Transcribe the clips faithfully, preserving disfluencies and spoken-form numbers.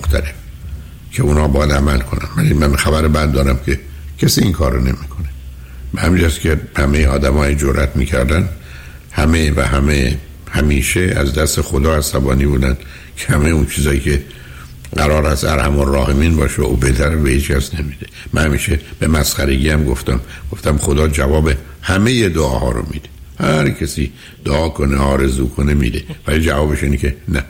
مختلف که اونا باید عمل کنن. ولی من خبر بد دارم که کسی این کارو نمیکنه. به همین جاست که همه آدمای جرأت میکردن، همه و همه همیشه از دست خدا عصبانی بودن که همه اون چیزایی که قرار است ارحم الراحمین باشه او بهتر به هیچ کس نمیده. من همیشه به مسخرگی هم گفتم گفتم خدا جواب همه دعاها رو میده. هر کسی دعا کنه آرزو کنه میده، ولی جوابش اینه که نه.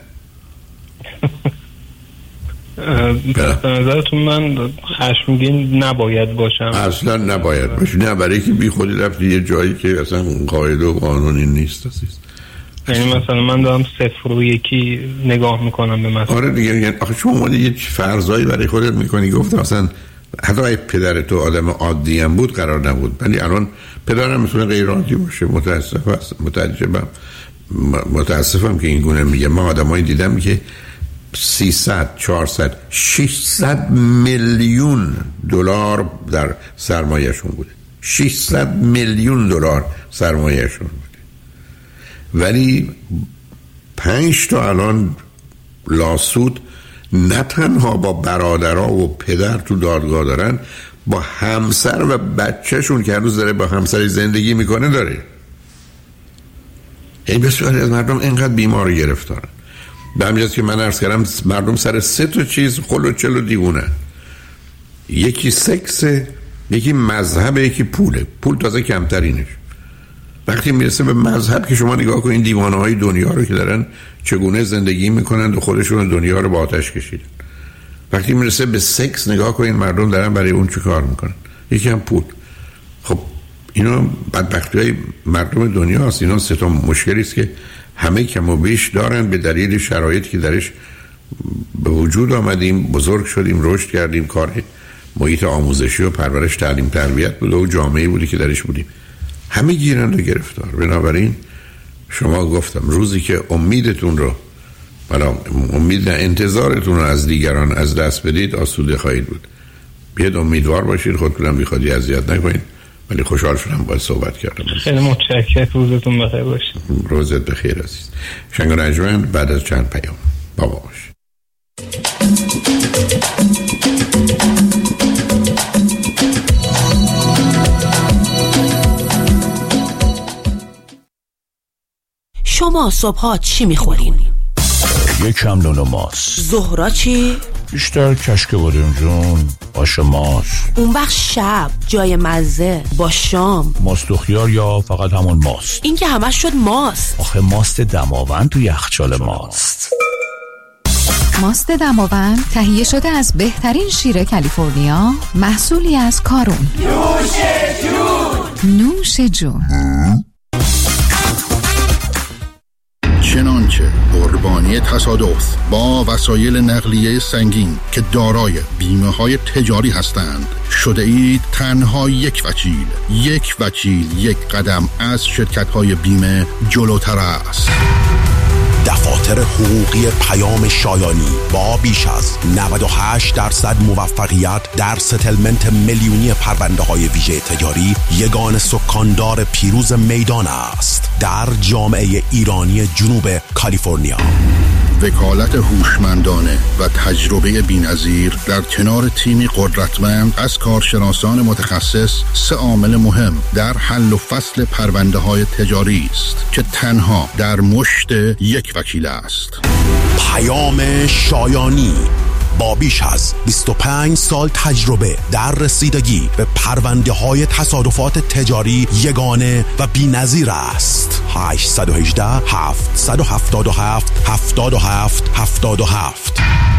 به نظرتون من خشمگین نباید باشم؟ اصلا نباید باشی. نه، برای که بی خودی رفتی یه جایی که اصلا قاعده و قانونی نیست. یعنی مثلا من دارم صفر و یکی نگاه میکنم به مثلا. آره دیگه، یعنی آخه شما اومدی یه فرضایی برای خودت میکنی. گفتم اصلا حتی اگه پدر تو آدم عادی هم بود قرار نبود، ولی الان پدرم میتونه غیر عادی باشه. متاسف است، متعجبم، متاسفم که این گونه میگه. من آدمایی دیدم که سیصد، چهارصد، ششصد میلیون دلار در سرمایه‌شون بوده. ششصد میلیون دلار سرمایه‌شون بوده، ولی پنج تا الان لاسود نه تنها با برادرها و پدر تو دادگاه دارن، با همسر و بچهشون که هنوز داره با همسر زندگی میکنه داره. این بسیاری از مردم اینقدر بیمار گرفتارن. به همین جاست که من عرض کردم مردم سر سه تا چیز خل و چل و دیوونه. یکی سکس، یکی مذهب، یکی پوله. پول تازه کمترینش. وقتی میرسه به مذهب که شما نگاه کنید دیوانه های دنیا رو که دارن چگونه زندگی میکنند و خودشون دنیا رو با آتش کشیدن. وقتی میرسه به سکس نگاه کنید مردم دارن برای اون چه کار میکنن. یکی هم پول. خب اینا بدبختی های مردم دنیا هست. اینا سه تا مشکلی است که همه کم و بیش دارن به دلیل شرایطی که درش به وجود آمدیم، بزرگ شدیم، رشد کردیم، کار محیط آموزشی و پرورش تعلیم تربیت بود و جامعه بودی که درش بودیم. همه گیرند و گرفتار. بنابراین شما گفتم روزی که امیدتون رو بلا امید نه انتظارتون رو از دیگران از دست بدید آسوده خواهید بود. بیاید امیدوار باشید، خودتونم بی خودی اذیت نکنید. ولی خوشحال شدم باید صحبت کردم. خیلی متشکرم. روزتون بخیر باشه. روزت بخیر عزیز. شنگ و رنجمند بعد از چند پیام با ما باش. شما صبحا چی میخورین؟ یکم نون و ماست. ظهرا چی؟ بیشتر کشک بادمجون، آش ماست. اون وقت شب جای مزه با شام ماست و خیار یا فقط همون ماست؟ این که همش شد ماست. آخه ماست دماوند تو یخچال ماست. ماست دماوند تهیه شده از بهترین شیر کالیفرنیا، محصولی از کارون. نوش جون. نوش جون. چنانچه قربانی تصادف با وسایل نقلیه سنگین که دارای بیمه های تجاری هستند شده اید تنها یک وکیل. یک وکیل یک قدم از شرکت های بیمه جلوتر است. دفاتر حقوقی پیام شایانی با بیش از نود و هشت درصد موفقیت در ستلمنت میلیونی پرونده های ویژه تجاری یگان سکاندار پیروز میدان است در جامعه ایرانی جنوب کالیفرنیا. وکالت هوشمندانه و تجربه بی‌نظیر در کنار تیمی قدرتمند از کارشناسان متخصص سه عامل مهم در حل و فصل پرونده های تجاری است که تنها در مشت یک وکیل است. پیام شایانی با بیش از بیست و پنج سال تجربه در رسیدگی به پرونده های تصادفات تجاری یگانه و بی‌نظیر است. هشت یک هشت هفت هفت هفت هفت هفت هفت هفت.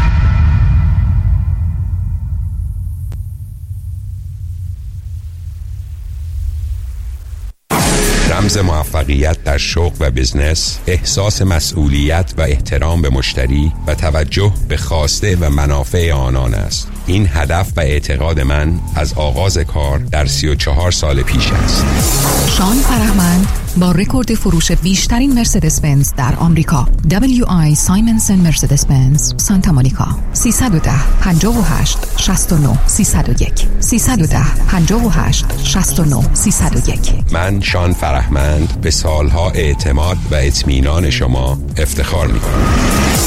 رمز موفقیت در شغل و بزنس، احساس مسئولیت و احترام به مشتری و توجه به خواسته و منافع آنان است. این هدف و اعتقاد من از آغاز کار در سی و چهار سال پیش است. شان فرهمند با رکورد فروش بیشترین مرسدس بنز در آمریکا، دبلیو آی سایمنسن مرسدس بنز سانتا مونیکا. سیصد و ده پنجاه و هشت شصت و نه سیصد و یک سیصد و ده پنجاه و هشت شصت و نه سیصد و یک. من شان فرهمند به سالها اعتماد و اطمینان شما افتخار می‌کنم.